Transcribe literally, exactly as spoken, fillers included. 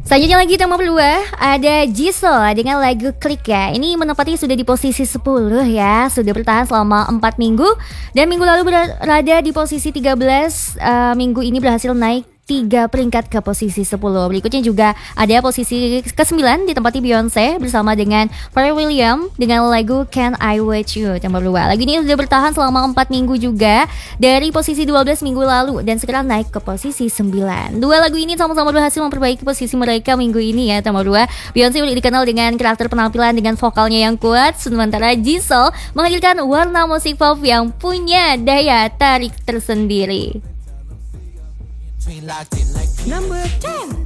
Selanjutnya lagi nomor dua ada Jisoo dengan lagu Klik ya. Ini menempati sudah di posisi sepuluh ya. Sudah bertahan selama empat minggu. Dan minggu lalu berada di posisi tiga belas. uh, Minggu ini berhasil naik tiga peringkat ke posisi sepuluh. Berikutnya juga ada posisi kesembilan ditempati Beyonce bersama dengan Pharrell Williams dengan lagu Can I With You nomor dua. Lagu ini sudah bertahan selama empat minggu juga dari posisi dua belas minggu lalu dan sekarang naik ke posisi sembilan. Dua lagu ini sama-sama berhasil memperbaiki posisi mereka minggu ini ya. Nomor dua, Beyonce udah dikenal dengan karakter penampilan dengan vokalnya yang kuat, sementara Jisoo menghadirkan warna musik pop yang punya daya tarik tersendiri. Number ten.